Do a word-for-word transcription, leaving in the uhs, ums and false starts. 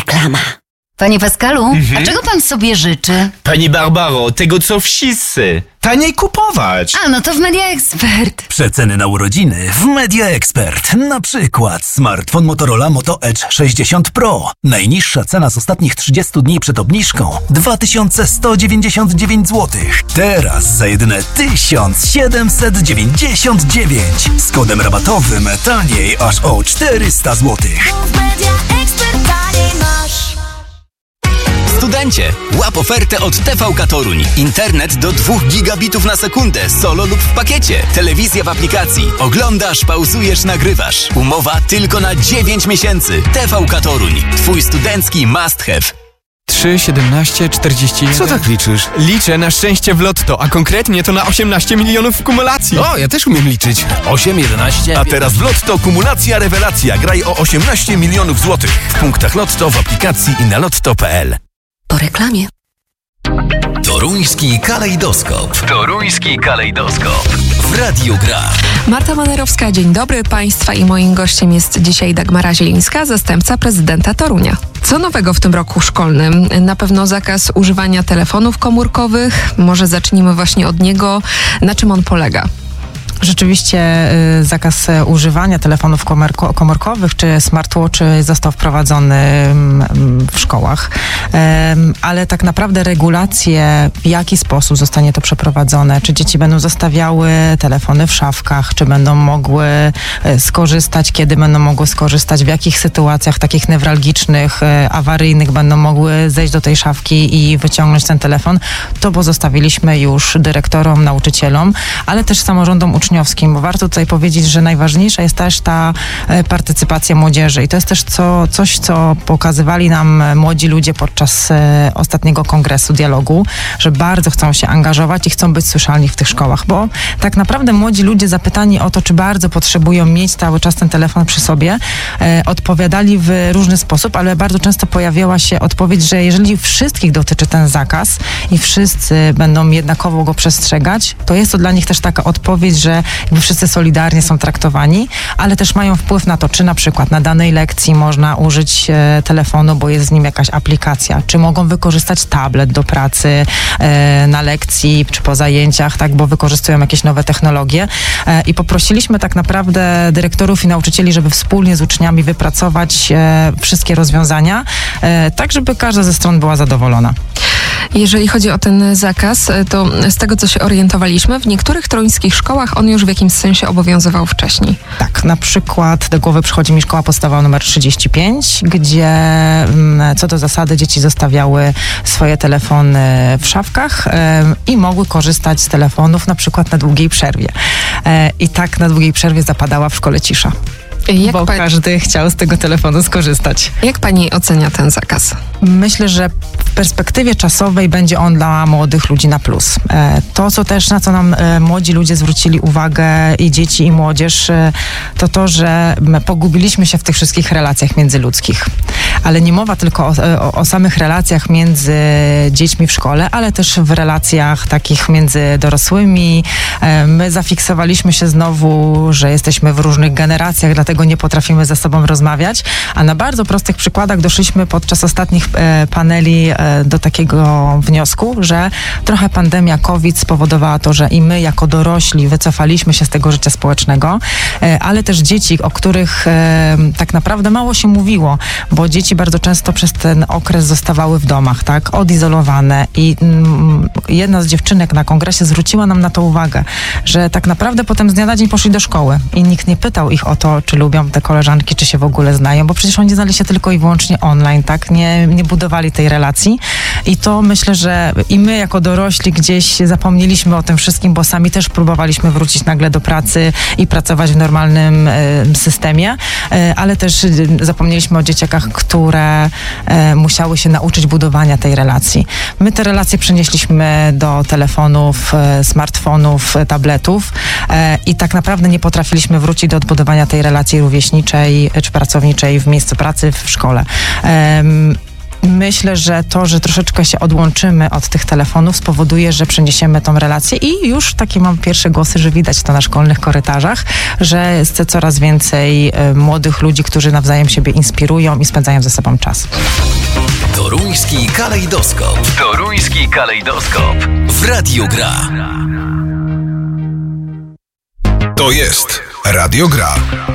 Reklama. Panie Pascalu, Mhm. a czego pan sobie życzy? Pani Barbaro, tego co wszyscy. Taniej kupować. A, no to w Media Expert. Przeceny na urodziny w Media Expert. Na przykład smartfon Motorola Moto Edge sześćdziesiąt Pro. Najniższa cena z ostatnich trzydziestu dni przed obniżką dwa tysiące sto dziewięćdziesiąt dziewięć złotych. Teraz za jedyne tysiąc siedemset dziewięćdziesiąt dziewięć. Z kodem rabatowym taniej aż o czterysta złotych. Studencie, łap ofertę od T V K Toruń. Internet do dwóch gigabitów na sekundę, solo lub w pakiecie. Telewizja w aplikacji. Oglądasz, pauzujesz, nagrywasz. Umowa tylko na dziewięć miesięcy. T V K Toruń. Twój studencki must have. trzy, siedemnaście, czterdzieści jeden. Co tak liczysz? Liczę na szczęście w lotto, a konkretnie to na osiemnaście milionów w kumulacji. O, ja też umiem liczyć. osiem, jedenaście. A teraz w Lotto kumulacja rewelacja. Graj o osiemnaście milionów złotych. W punktach Lotto, w aplikacji i na lotto kropka p l. Po reklamie. Toruński kalejdoskop. Toruński kalejdoskop. W Radiu Gra. Marta Manerowska, dzień dobry Państwa i moim gościem jest dzisiaj Dagmara Zielińska, zastępca prezydenta Torunia. Co nowego w tym roku szkolnym? Na pewno zakaz używania telefonów komórkowych. Może zacznijmy właśnie od niego. Na czym on polega? Rzeczywiście y, zakaz y, używania telefonów komórko- komórkowych czy smartwatchy został wprowadzony y, w szkołach, y, ale tak naprawdę regulacje, w jaki sposób zostanie to przeprowadzone, czy dzieci będą zostawiały telefony w szafkach, czy będą mogły y, skorzystać, kiedy będą mogły skorzystać, w jakich sytuacjach takich newralgicznych, y, awaryjnych będą mogły zejść do tej szafki i wyciągnąć ten telefon, to pozostawiliśmy już dyrektorom, nauczycielom, ale też samorządom uczniowskim, bo warto tutaj powiedzieć, że najważniejsza jest też ta e, partycypacja młodzieży i to jest też co, coś, co pokazywali nam młodzi ludzie podczas e, ostatniego kongresu dialogu, że bardzo chcą się angażować i chcą być słyszalni w tych szkołach, bo tak naprawdę młodzi ludzie zapytani o to, czy bardzo potrzebują mieć cały czas ten telefon przy sobie, e, odpowiadali w różny sposób, ale bardzo często pojawiała się odpowiedź, że jeżeli wszystkich dotyczy ten zakaz i wszyscy będą jednakowo go przestrzegać, to jest to dla nich też taka odpowiedź, że jakby wszyscy solidarnie są traktowani, ale też mają wpływ na to, czy na przykład na danej lekcji można użyć e, telefonu, bo jest z nim jakaś aplikacja, czy mogą wykorzystać tablet do pracy e, na lekcji, czy po zajęciach, tak, bo wykorzystują jakieś nowe technologie e, i poprosiliśmy tak naprawdę dyrektorów i nauczycieli, żeby wspólnie z uczniami wypracować e, wszystkie rozwiązania, e, tak żeby każda ze stron była zadowolona. Jeżeli chodzi o ten zakaz, to z tego, co się orientowaliśmy, w niektórych toruńskich szkołach on już w jakimś sensie obowiązywał wcześniej. Tak, na przykład do głowy przychodzi mi szkoła podstawowa numer trzydzieści pięć, gdzie co do zasady dzieci zostawiały swoje telefony w szafkach e, i mogły korzystać z telefonów na przykład na długiej przerwie. E, I tak na długiej przerwie zapadała w szkole cisza. Jak bo pa- każdy chciał z tego telefonu skorzystać. Jak pani ocenia ten zakaz? Myślę, że w perspektywie czasowej będzie on dla młodych ludzi na plus. E, To, co też, na co nam e, młodzi ludzie zwrócili uwagę, i dzieci, i młodzież, e, to to, że my pogubiliśmy się w tych wszystkich relacjach międzyludzkich. Ale nie mowa tylko o, o, o samych relacjach między dziećmi w szkole, ale też w relacjach takich między dorosłymi. E, My zafiksowaliśmy się znowu, że jesteśmy w różnych generacjach, dlatego nie potrafimy ze sobą rozmawiać, a na bardzo prostych przykładach doszliśmy podczas ostatnich e, paneli e, do takiego wniosku, że trochę pandemia COVID spowodowała to, że i my jako dorośli wycofaliśmy się z tego życia społecznego, e, ale też dzieci, o których e, tak naprawdę mało się mówiło, bo dzieci bardzo często przez ten okres zostawały w domach, tak, odizolowane i mm, jedna z dziewczynek na kongresie zwróciła nam na to uwagę, że tak naprawdę potem z dnia na dzień poszli do szkoły i nikt nie pytał ich o to, czy lubią te koleżanki, czy się w ogóle znają, bo przecież oni znali się tylko i wyłącznie online, tak? Nie, nie budowali tej relacji i to myślę, że i my jako dorośli gdzieś zapomnieliśmy o tym wszystkim, bo sami też próbowaliśmy wrócić nagle do pracy i pracować w normalnym e, systemie, e, ale też e, zapomnieliśmy o dzieciakach, które e, musiały się nauczyć budowania tej relacji. My te relacje przenieśliśmy do telefonów, e, smartfonów, e, tabletów e, i tak naprawdę nie potrafiliśmy wrócić do odbudowania tej relacji rówieśniczej czy pracowniczej w miejscu pracy, w szkole. Um, myślę, że to, że troszeczkę się odłączymy od tych telefonów, spowoduje, że przeniesiemy tą relację i już takie mam pierwsze głosy, że widać to na szkolnych korytarzach, że jest coraz więcej y, młodych ludzi, którzy nawzajem siebie inspirują i spędzają ze sobą czas. Toruński kalejdoskop. Toruński kalejdoskop. W Radiu Gra. To jest Radio Gra.